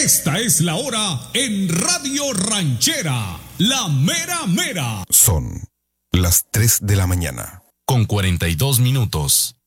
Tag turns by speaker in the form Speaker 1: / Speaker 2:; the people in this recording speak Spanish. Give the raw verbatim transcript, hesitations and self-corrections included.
Speaker 1: Esta es la hora en Radio Ranchera, la mera mera.
Speaker 2: Son las tres de la mañana.
Speaker 3: Con cuarenta y dos minutos.